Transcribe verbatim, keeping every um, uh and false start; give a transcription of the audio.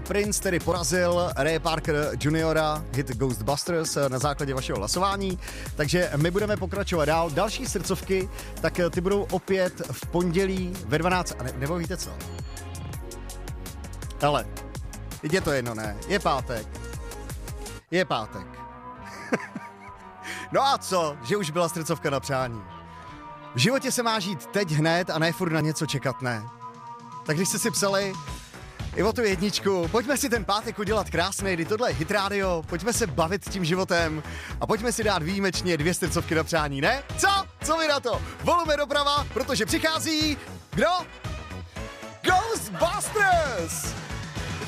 Prince tedy porazil Ray Parker juniora hit Ghostbusters na základě vašeho hlasování, takže my budeme pokračovat dál. Další srdcovky, tak ty budou opět v pondělí ve dvanáct. A ne, nebo víte co? Ale, je to jedno, ne? Je pátek. Je pátek. No a co? Že už byla srdcovka na přání. V životě se má žít teď hned a ne furt na něco čekat, ne? Tak když jste si psali i o tu jedničku, pojďme si ten pátek udělat krásný, kdy tohle je Hit Radio, pojďme se bavit tím životem a pojďme si dát výjimečně dvě srdcovky na přání, ne? Co? Co vy na to? Volume doprava, protože přichází... Kdo? Ghostbusters!